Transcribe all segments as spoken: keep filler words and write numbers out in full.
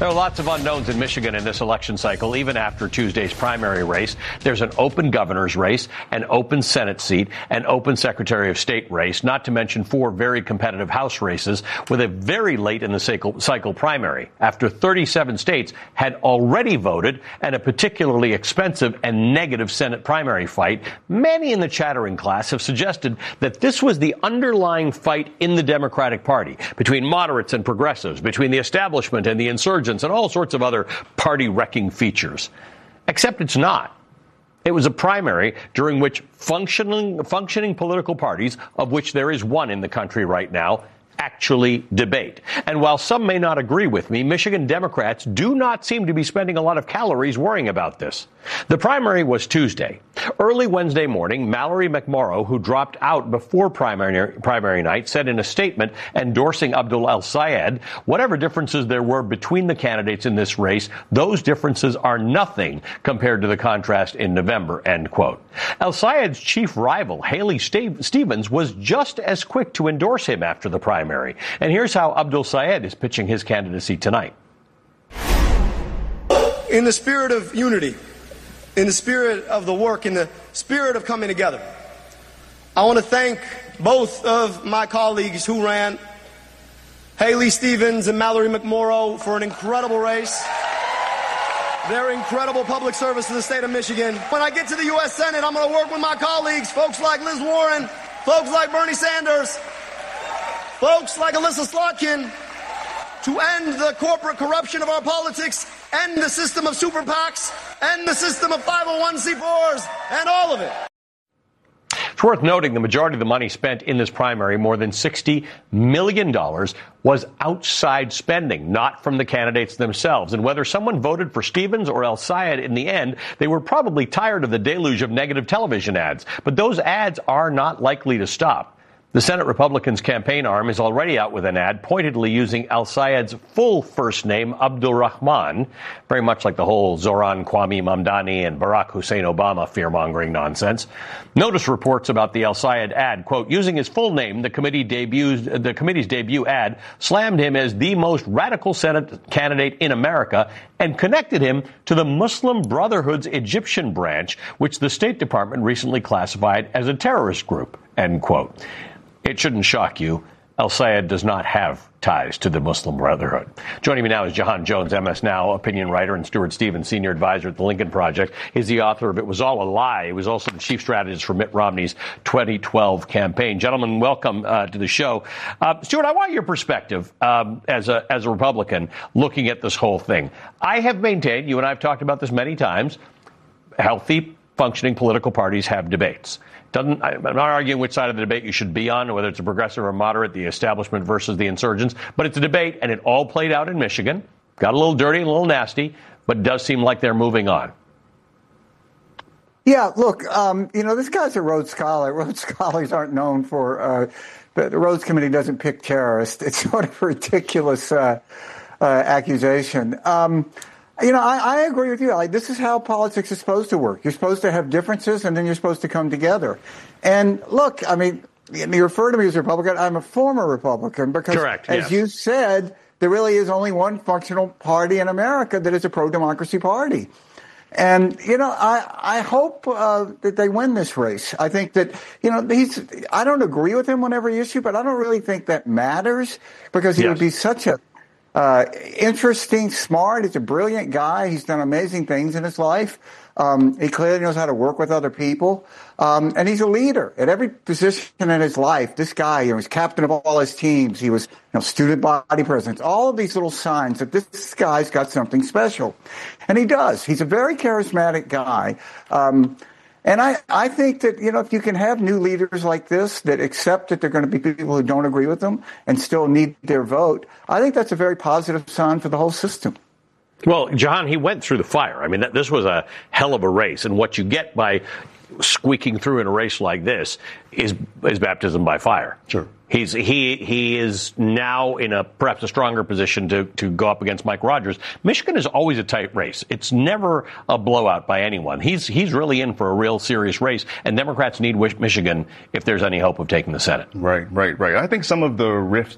There are lots of unknowns in Michigan in this election cycle, even after Tuesday's primary race. There's an open governor's race, an open Senate seat, an open Secretary of State race, not to mention four very competitive House races with a very late in the cycle, cycle primary, after thirty-seven states had already voted, and a particularly expensive and negative Senate primary fight. Many in the chattering class have suggested that this was the underlying fight in the Democratic Party, between moderates and progressives, between the establishment and the insurgents, and all sorts of other party-wrecking features. Except it's not. It was a primary during which functioning, functioning political parties, of which there is one in the country right now, actually debate. And while some may not agree with me, Michigan Democrats do not seem to be spending a lot of calories worrying about this. The primary was Tuesday. Early Wednesday morning, Mallory McMorrow, who dropped out before primary, primary night, said in a statement endorsing Abdul El-Sayed, whatever differences there were between the candidates in this race, those differences are nothing compared to the contrast in November, end quote. El-Sayed's chief rival, Haley Stevens, was just as quick to endorse him after the primary. And here's how Abdul Sayed is pitching his candidacy tonight. In the spirit of unity, in the spirit of the work, in the spirit of coming together, I want to thank both of my colleagues who ran, Haley Stevens and Mallory McMorrow, for an incredible race. Their incredible public service to the state of Michigan. When I get to the U S Senate, I'm going to work with my colleagues, folks like Liz Warren, folks like Bernie Sanders, folks like Alyssa Slotkin, to end the corporate corruption of our politics, end the system of super PACs, end the system of five oh one c fours, and all of it. It's worth noting the majority of the money spent in this primary, more than sixty million dollars, was outside spending, not from the candidates themselves. And whether someone voted for Stevens or El-Sayed in the end, they were probably tired of the deluge of negative television ads. But those ads are not likely to stop. The Senate Republicans' campaign arm is already out with an ad pointedly using El-Sayed's full first name, Abdul Rahman, very much like the whole Zohran Kwame Mamdani and Barack Hussein Obama fear-mongering nonsense. Notice reports about the El-Sayed ad, quote, using his full name, the committee debuts, the committee's debut ad slammed him as the most radical Senate candidate in America and connected him to the Muslim Brotherhood's Egyptian branch, which the State Department recently classified as a terrorist group, end quote. It shouldn't shock you. El-Sayed does not have ties to the Muslim Brotherhood. Joining me now is Jahan Jones, M S Now opinion writer, and Stuart Stevens, senior advisor at the Lincoln Project. He's the author of It Was All a Lie. He was also the chief strategist for Mitt Romney's twenty twelve campaign. Gentlemen, welcome uh, to the show. Uh, Stuart, I want your perspective um, as a as a Republican looking at this whole thing. I have maintained, you and I have talked about this many times, healthy, functioning political parties have debates. Doesn't, I'm not arguing which side of the debate you should be on, whether it's a progressive or moderate, the establishment versus the insurgents, but it's a debate, and it all played out in Michigan. Got a little dirty and a little nasty, but it does seem like they're moving on. Yeah, look, um, you know, this guy's a Rhodes Scholar. Rhodes Scholars aren't known for, uh, the, the Rhodes Committee doesn't pick terrorists. It's sort of a ridiculous uh, uh, accusation. Um You know, I, I agree with you. Like, this is how politics is supposed to work. You're supposed to have differences, and then you're supposed to come together. And look, I mean, you refer to me as a Republican. I'm a former Republican because, Correct, as yes. you said, there really is only one functional party in America that is a pro-democracy party. And, you know, I, I hope uh, that they win this race. I think that, you know, he's, I don't agree with him on every issue, but I don't really think that matters because he yes. would be such a Uh, interesting, smart. He's a brilliant guy. He's done amazing things in his life. Um, he clearly knows how to work with other people. Um, and he's a leader at every position in his life. This guy, you know, he's captain of all his teams. He was, you know, student body president. All of these little signs that this guy's got something special. And he does. He's a very charismatic guy. Um, And I, I think that, you know, if you can have new leaders like this that accept that they're going to be people who don't agree with them and still need their vote, I think that's a very positive sign for the whole system. Well, Jahan, he went through the fire. I mean, that, this was a hell of a race. And what you get by squeaking through in a race like this is is baptism by fire. Sure. He's he he is now in a perhaps a stronger position to to go up against Mike Rogers. Michigan is always a tight race. It's never a blowout by anyone. He's he's really in for a real serious race, and Democrats need Michigan if there's any hope of taking the Senate. Right, right, right. I think some of the rift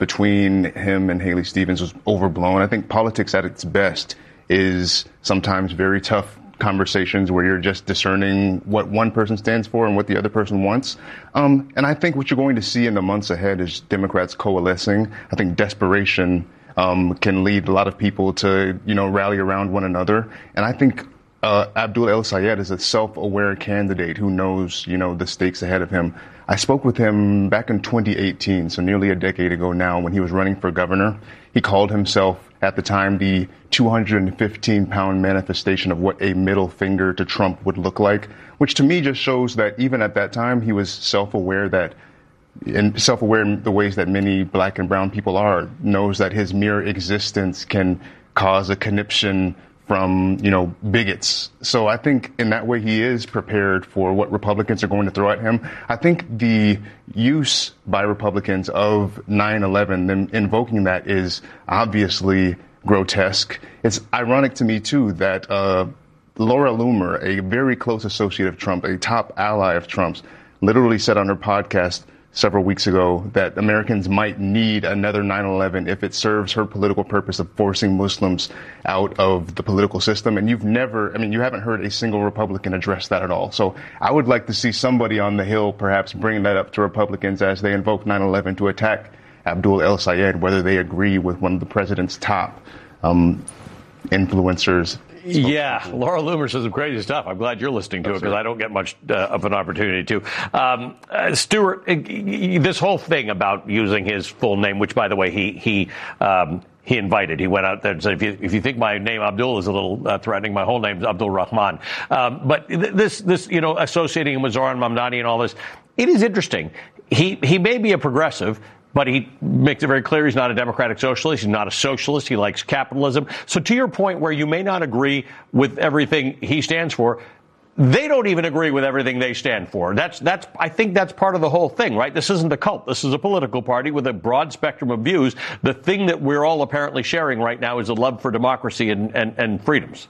between him and Haley Stevens was overblown. I think politics at its best is sometimes very tough conversations where you're just discerning what one person stands for and what the other person wants. Um, and I think what you're going to see in the months ahead is Democrats coalescing. I think desperation um, can lead a lot of people to, you know, rally around one another. And I think uh, Abdul El-Sayed is a self-aware candidate who knows, you know, the stakes ahead of him. I spoke with him back in twenty eighteen, so nearly a decade ago now, when he was running for governor. He called himself, at the time, the two hundred fifteen pound manifestation of what a middle finger to Trump would look like, which to me just shows that even at that time, he was self-aware that, and self-aware in the ways that many black and brown people are, knows that his mere existence can cause a conniption from, you know, bigots. So I think in that way he is prepared for what Republicans are going to throw at him. I think the use by Republicans of nine eleven, them invoking that, is obviously grotesque. It's ironic to me, too, that uh, Laura Loomer, a very close associate of Trump, a top ally of Trump's, literally said on her podcast several weeks ago that Americans might need another nine eleven if it serves her political purpose of forcing Muslims out of the political system. And you've never, I mean, you haven't heard a single Republican address that at all. So I would like to see somebody on the Hill perhaps bring that up to Republicans as they invoke nine eleven to attack Abdul El-Sayed, whether they agree with one of the president's top um, influencers. Yeah, Laura Loomer says some crazy stuff. I'm glad you're listening to That's it because I don't get much uh, of an opportunity to. Um, uh, Stuart, uh, this whole thing about using his full name, which, by the way, he he um, he invited. He went out there and said, if you, if you think my name Abdul is a little uh, threatening, my whole name is Abdul Rahman. Um, but th- this, this, you know, associating him with Zohran Mamdani and all this, it is interesting. He he may be a progressive, but he makes it very clear he's not a democratic socialist. He's not a socialist. He likes capitalism. So to your point, where you may not agree with everything he stands for, they don't even agree with everything they stand for. That's that's I think that's part of the whole thing, right? This isn't a cult. This is a political party with a broad spectrum of views. The thing that we're all apparently sharing right now is a love for democracy and, and, and freedoms.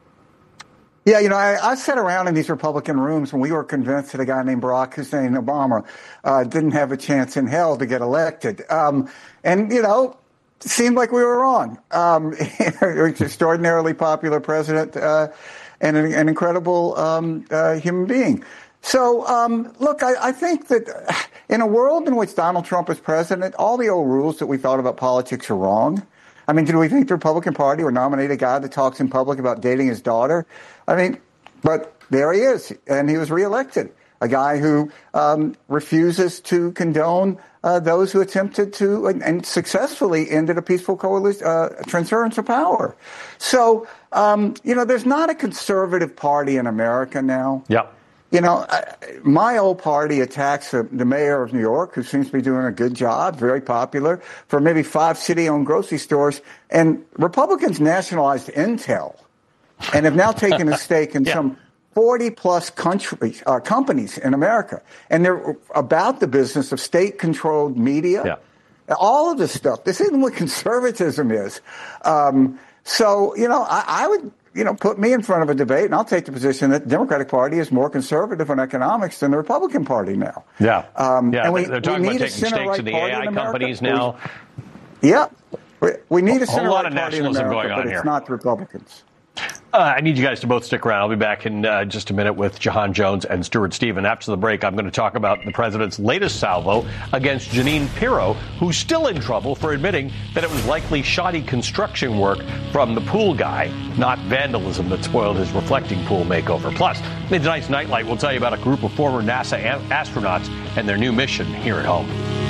Yeah, you know, I, I sat around in these Republican rooms when we were convinced that a guy named Barack Hussein Obama uh, didn't have a chance in hell to get elected. Um, and, you know, it seemed like we were wrong. Um, extraordinarily popular president uh, and an, an incredible um, uh, human being. So, um, look, I, I think that in a world in which Donald Trump is president, all the old rules that we thought about politics are wrong. I mean, do we think the Republican Party would nominate a guy that talks in public about dating his daughter? I mean, but there he is, and he was reelected. A guy who um, refuses to condone uh, those who attempted to and, and successfully ended a peaceful coalition, uh, transference of power. So, um, you know, there's not a conservative party in America now. Yeah. You know, I, my old party attacks the, the mayor of New York, who seems to be doing a good job, very popular, for maybe five city-owned grocery stores. And Republicans nationalized Intel and have now taken a stake in yeah. some forty-plus countries, uh, companies in America. And they're about the business of state-controlled media. Yeah. All of this stuff. This isn't what conservatism is. Um, so, you know, I, I would... you know, put me in front of a debate, and I'll take the position that the Democratic Party is more conservative on economics than the Republican Party now. Yeah. Um, yeah, and we, they're talking we about taking stakes in the A I companies now. Yeah. We, we need a, a whole lot of party nationalism in America, going on but here. It's not the Republicans. Uh, I need you guys to both stick around. I'll be back in uh, just a minute with Jahan Jones and Stuart Stephen. After the break, I'm going to talk about the president's latest salvo against Jeanine Pirro, who's still in trouble for admitting that it was likely shoddy construction work from the pool guy, not vandalism that spoiled his reflecting pool makeover. Plus, in tonight's Nightlight, we'll tell you about a group of former NASA a- astronauts and their new mission here at home.